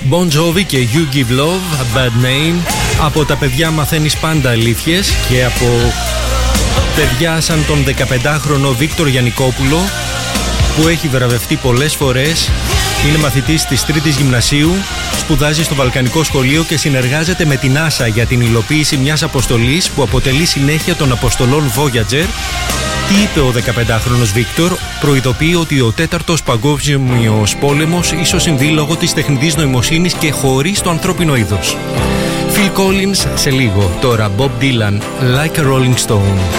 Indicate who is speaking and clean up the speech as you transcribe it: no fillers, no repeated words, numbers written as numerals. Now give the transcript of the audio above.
Speaker 1: Bon Jovi και You Give Love, A Bad Name. Από τα παιδιά μαθαίνεις πάντα αλήθειες και από παιδιά σαν τον 15χρονο Βίκτορ Γιαννικόπουλο, που έχει βραβευτεί πολλές φορές, είναι μαθητής της 3ης Γυμνασίου, σπουδάζει στο Βαλκανικό Σχολείο και συνεργάζεται με την NASA για την υλοποίηση μιας αποστολής που αποτελεί συνέχεια των αποστολών Voyager. Τι είπε ο 15χρονος Βίκτορ? Προειδοποιεί ότι ο 4ος Παγκόσμιος Πόλεμος ίσως συμβεί λόγω της τεχνητής νοημοσύνης και χωρίς το ανθρώπινο είδος. Phil Collins σε λίγο, τώρα Bob Dylan, Like a Rolling Stone.